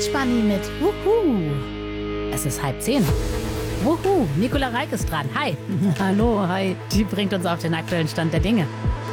Stadtspanni mit Wuhu. Es ist 9:30. Wuhu, Nicola Reik ist dran. Hi. Hallo, hi. Die bringt uns auf den aktuellen Stand der Dinge.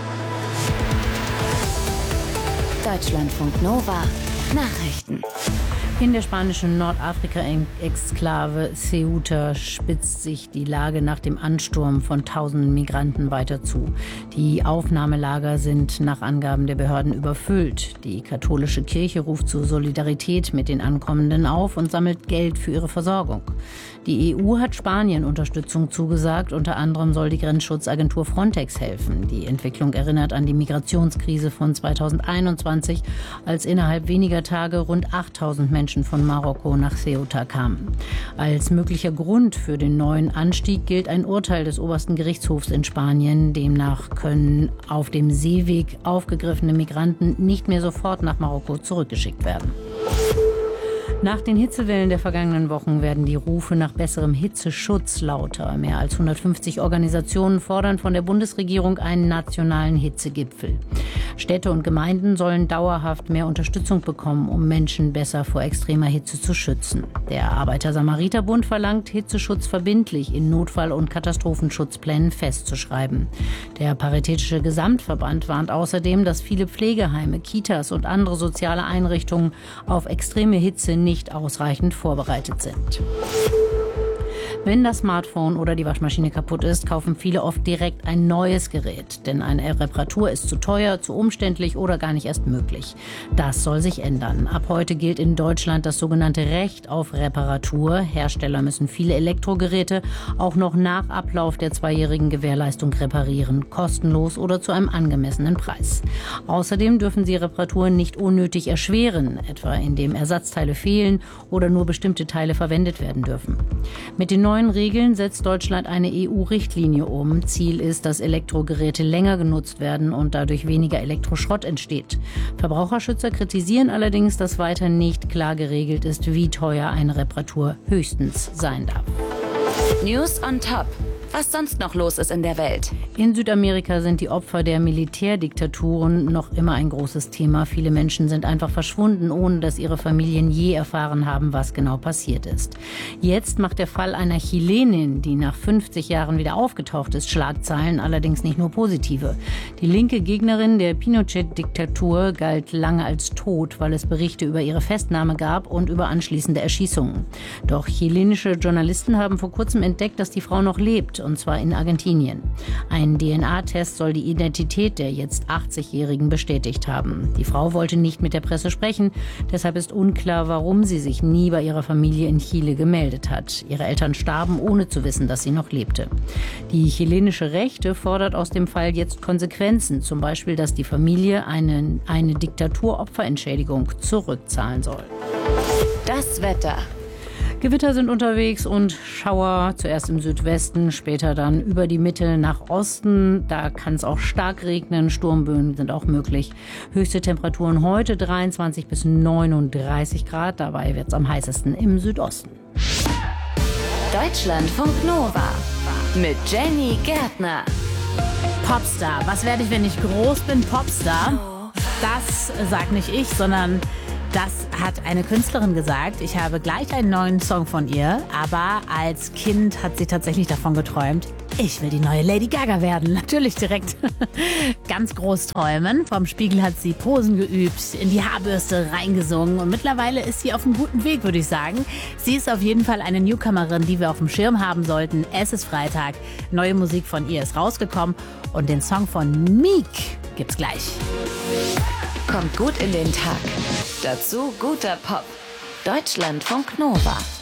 Deutschlandfunk Nova Nachrichten. In der spanischen Nordafrika-Exklave Ceuta spitzt sich die Lage nach dem Ansturm von tausenden Migranten weiter zu. Die Aufnahmelager sind nach Angaben der Behörden überfüllt. Die katholische Kirche ruft zur Solidarität mit den Ankommenden auf und sammelt Geld für ihre Versorgung. Die EU hat Spanien Unterstützung zugesagt. Unter anderem soll die Grenzschutzagentur Frontex helfen. Die Entwicklung erinnert an die Migrationskrise von 2021, als innerhalb weniger Tage rund 8000 Menschen von Marokko nach Ceuta kamen. Als möglicher Grund für den neuen Anstieg gilt ein Urteil des obersten Gerichtshofs in Spanien. Demnach können auf dem Seeweg aufgegriffene Migranten nicht mehr sofort nach Marokko zurückgeschickt werden. Nach den Hitzewellen der vergangenen Wochen werden die Rufe nach besserem Hitzeschutz lauter. Mehr als 150 Organisationen fordern von der Bundesregierung einen nationalen Hitzegipfel. Städte und Gemeinden sollen dauerhaft mehr Unterstützung bekommen, um Menschen besser vor extremer Hitze zu schützen. Der Arbeiter-Samariter-Bund verlangt, Hitzeschutz verbindlich in Notfall- und Katastrophenschutzplänen festzuschreiben. Der Paritätische Gesamtverband warnt außerdem, dass viele Pflegeheime, Kitas und andere soziale Einrichtungen auf extreme Hitze nicht ausreichend vorbereitet sind. Wenn das Smartphone oder die Waschmaschine kaputt ist, kaufen viele oft direkt ein neues Gerät. Denn eine Reparatur ist zu teuer, zu umständlich oder gar nicht erst möglich. Das soll sich ändern. Ab heute gilt in Deutschland das sogenannte Recht auf Reparatur. Hersteller müssen viele Elektrogeräte auch noch nach Ablauf der 2-jährigen Gewährleistung reparieren. Kostenlos oder zu einem angemessenen Preis. Außerdem dürfen sie Reparaturen nicht unnötig erschweren, etwa indem Ersatzteile fehlen oder nur bestimmte Teile verwendet werden dürfen. Mit den neuen Regeln setzt Deutschland eine EU-Richtlinie um. Ziel ist, dass Elektrogeräte länger genutzt werden und dadurch weniger Elektroschrott entsteht. Verbraucherschützer kritisieren allerdings, dass weiter nicht klar geregelt ist, wie teuer eine Reparatur höchstens sein darf. News on Top. Was sonst noch los ist in der Welt. In Südamerika sind die Opfer der Militärdiktaturen noch immer ein großes Thema. Viele Menschen sind einfach verschwunden, ohne dass ihre Familien je erfahren haben, was genau passiert ist. Jetzt macht der Fall einer Chilenin, die nach 50 Jahren wieder aufgetaucht ist, Schlagzeilen, allerdings nicht nur positive. Die linke Gegnerin der Pinochet-Diktatur galt lange als tot, weil es Berichte über ihre Festnahme gab und über anschließende Erschießungen. Doch chilenische Journalisten haben vor kurzem entdeckt, dass die Frau noch lebt, und zwar in Argentinien. Ein DNA-Test soll die Identität der jetzt 80-Jährigen bestätigt haben. Die Frau wollte nicht mit der Presse sprechen, deshalb ist unklar, warum sie sich nie bei ihrer Familie in Chile gemeldet hat. Ihre Eltern starben, ohne zu wissen, dass sie noch lebte. Die chilenische Rechte fordert aus dem Fall jetzt Konsequenzen, zum Beispiel, dass die Familie eine Diktaturopferentschädigung zurückzahlen soll. Das Wetter. Gewitter sind unterwegs und Schauer, zuerst im Südwesten, später dann über die Mitte nach Osten. Da kann es auch stark regnen, Sturmböen sind auch möglich. Höchste Temperaturen heute 23 bis 39 Grad, dabei wird es am heißesten im Südosten. Deutschlandfunk Nova mit Jenny Gärtner. Popstar. Was werde ich, wenn ich groß bin? Popstar. Das sagt nicht ich, sondern das hat eine Künstlerin gesagt. Ich habe gleich einen neuen Song von ihr, aber als Kind hat sie tatsächlich davon geträumt, ich will die neue Lady Gaga werden. Natürlich direkt ganz groß träumen. Vom Spiegel hat sie Posen geübt, in die Haarbürste reingesungen und mittlerweile ist sie auf einem guten Weg, würde ich sagen. Sie ist auf jeden Fall eine Newcomerin, die wir auf dem Schirm haben sollten. Es ist Freitag, neue Musik von ihr ist rausgekommen und den Song von Meek gibt's gleich. Kommt gut in den Tag. Dazu guter Pop. Deutschlandfunk Nova.